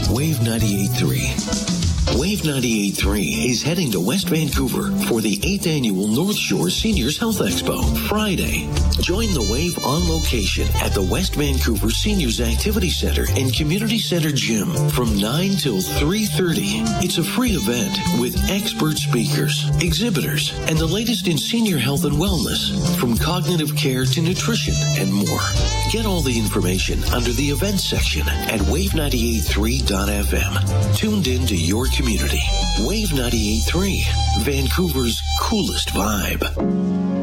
Wave 98.3. Wave 98.3 is heading to West Vancouver for the 8th Annual North Shore Seniors Health Expo, Friday. Join the Wave on location at the West Vancouver Seniors Activity Center and Community Center Gym from 9 till 3:30. It's a free event with expert speakers, exhibitors, and the latest in senior health and wellness, from cognitive care to nutrition and more. Get all the information under the events section at wave983.fm. Tuned in to your community. Wave 98.3, Vancouver's coolest vibe.